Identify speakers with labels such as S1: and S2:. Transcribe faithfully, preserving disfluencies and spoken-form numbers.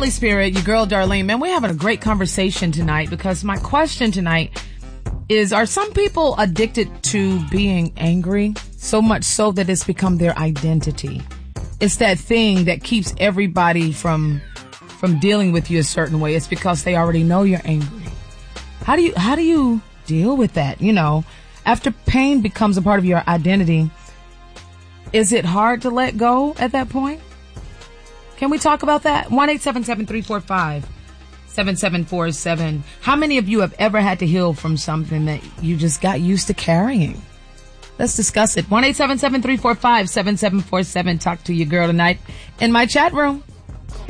S1: Nightly Spirit, your girl Darlene. Man, we're having a great conversation tonight because my question tonight is, are some people addicted to being angry so much so that it's become their identity? It's that thing that keeps everybody from from dealing with you a certain way. It's because they already know you're angry. How do you how do you deal with that? You know, after pain becomes a part of your identity, is it hard to let go at that point? Can we talk about that? one eight seven seven, three four five, seven seven four seven. How many of you have ever had to heal from something that you just got used to carrying? Let's discuss it. one eight seven seven, three four five, seven seven four seven. Talk to your girl tonight in my chat room.